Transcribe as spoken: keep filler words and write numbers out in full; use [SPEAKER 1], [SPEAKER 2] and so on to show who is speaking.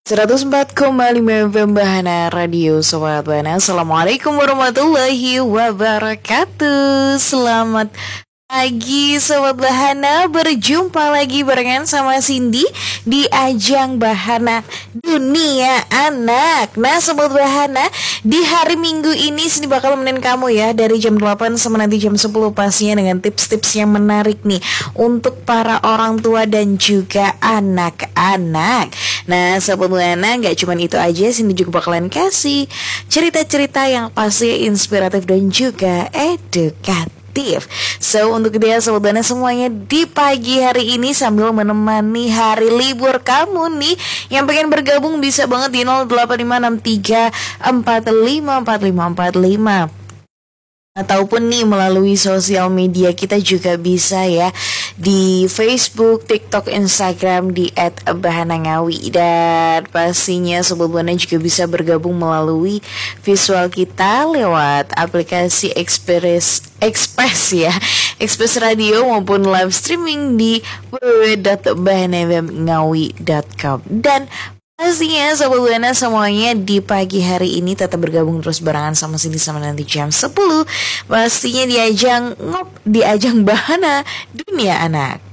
[SPEAKER 1] seratus empat koma lima F M Bahana Radio Sobat Bahana. Assalamualaikum warahmatullahi wabarakatuh. Selamat pagi Sobat Bahana, berjumpa lagi barengan sama Cindy di ajang Bahana Dunia Anak. Nah Sobat Bahana, di hari Minggu ini Cindy bakal nemenin kamu ya dari jam delapan sampai nanti jam sepuluh pastinya dengan tips-tips yang menarik nih untuk para orang tua dan juga anak-anak. Nah Sobat Bahana, gak cuman itu aja, Cindy juga bakalan kasih cerita-cerita yang pasti inspiratif dan juga edukatif. So untuk dia Sobat Bahana semuanya di pagi hari ini sambil menemani hari libur kamu nih, yang pengen bergabung bisa banget di nol delapan lima enam tiga empat lima empat lima empat lima, ataupun nih melalui sosial media kita juga bisa ya, di Facebook, TikTok, Instagram di et bahana ngawi. Dan pastinya Sobat Bahana juga bisa bergabung melalui visual kita lewat aplikasi Express Express ya, Express Radio maupun live streaming di w w w dot bahana ngawi dot com. Dan pastinya Sobat Bahana semuanya di pagi hari ini tetap bergabung terus barengan sama Cindy sama nanti jam sepuluh. Pastinya di ajang ngop, di ajang Bahana Dunia Anak.